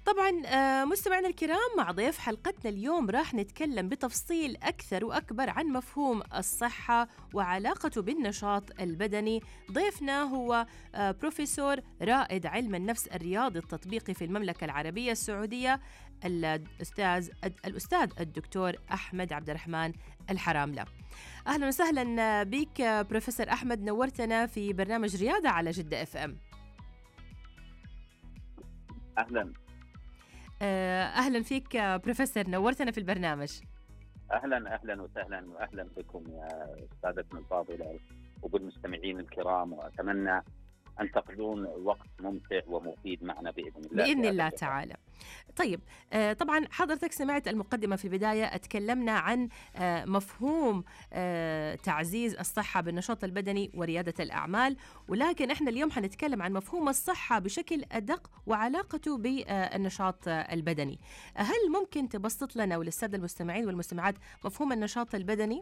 طبعا مستمعينا الكرام، مع ضيف حلقتنا اليوم راح نتكلم بتفصيل أكثر وأكبر عن مفهوم الصحة وعلاقته بالنشاط البدني. ضيفنا هو بروفيسور رائد علم النفس الرياضي التطبيقي في المملكة العربية السعودية، الأستاذ الدكتور أحمد عبد الرحمن الحراملة. أهلا وسهلا بك بروفيسور أحمد، نورتنا في برنامج رياضة على جدة FM. أهلا فيك بروفيسور، نورتنا في البرنامج. أهلا وسهلا وأهلا بكم يا سادتنا الفاضلة وبالمستمعين الكرام، وأتمنى أن تقضون وقت ممتع ومفيد معنا بإذن الله تعالى. طيب، طبعا حضرتك سمعت المقدمة في البداية، اتكلمنا عن مفهوم تعزيز الصحة بالنشاط البدني وريادة الأعمال، ولكن احنا اليوم حنتكلم عن مفهوم الصحة بشكل أدق وعلاقته بالنشاط البدني. هل ممكن تبسط لنا وللسادة المستمعين والمستمعات مفهوم النشاط البدني؟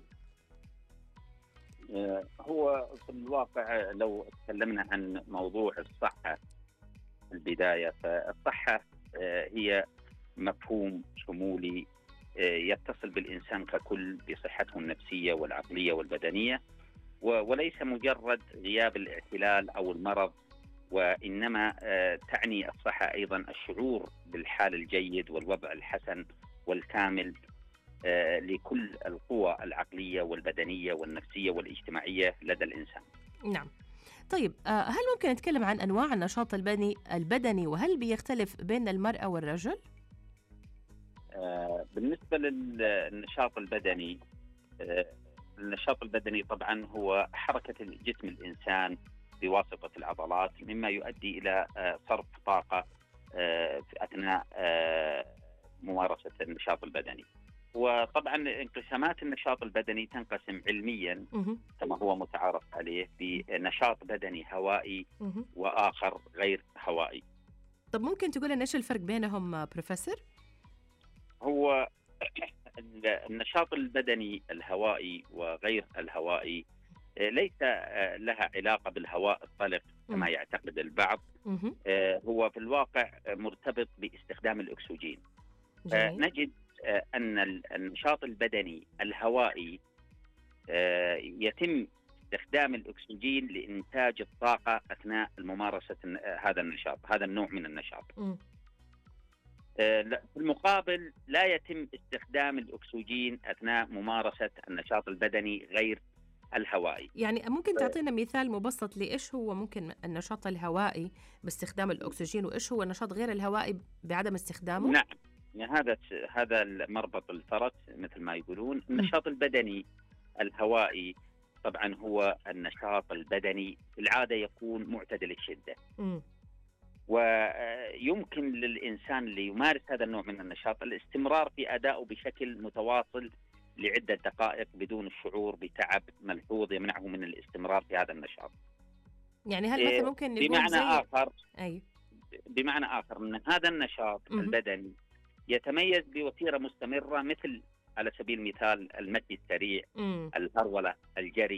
هو في الواقع لو تكلمنا عن موضوع الصحة في البداية، فالصحة هي مفهوم شمولي يتصل بالإنسان ككل بصحته النفسية والعقلية والبدنية، وليس مجرد غياب الاعتلال أو المرض، وإنما تعني الصحة أيضا الشعور بالحال الجيد والوضع الحسن والكامل لكل القوى العقلية والبدنية والنفسية والاجتماعية لدى الإنسان. نعم. طيب، هل ممكن نتكلم عن أنواع النشاط البدني وهل بيختلف بين المرأة والرجل؟ بالنسبة للنشاط البدني، النشاط البدني طبعا هو حركة جسم الإنسان بواسطة العضلات، مما يؤدي إلى صرف طاقة أثناء ممارسة النشاط البدني. وطبعا انقسامات النشاط البدني تنقسم علميا كما هو متعارف عليه بنشاط بدني هوائي وآخر غير هوائي. طب ممكن تقول لنا ايش الفرق بينهم بروفيسور؟ هو النشاط البدني الهوائي وغير الهوائي ليس لها علاقة بالهواء الطلق كما يعتقد البعض. هو في الواقع مرتبط باستخدام الأكسجين. نجد أن النشاط البدني الهوائي يتم استخدام الأكسجين لإنتاج الطاقة أثناء ممارسة هذا النشاط، هذا النوع من النشاط. في المقابل لا يتم استخدام الأكسجين أثناء ممارسة النشاط البدني غير الهوائي. يعني ممكن تعطينا مثال مبسط لإيش هو ممكن النشاط الهوائي باستخدام الأكسجين، وإيش هو النشاط غير الهوائي بعدم استخدامه؟ نعم، هذا المربط الفرس مثل ما يقولون. النشاط البدني الهوائي طبعا هو النشاط البدني في العادة يكون معتدل الشدة، ويمكن للإنسان اللي يمارس هذا النوع من النشاط الاستمرار في أدائه بشكل متواصل لعدة دقائق بدون الشعور بتعب ملحوظ يمنعه من الاستمرار في هذا النشاط. يعني هل مثلا ممكن نقول بمعنى آخر أن هذا النشاط البدني يتميز بوتيرة مستمرة، مثل على سبيل المثال المشي السريع، الهرولة، الجري.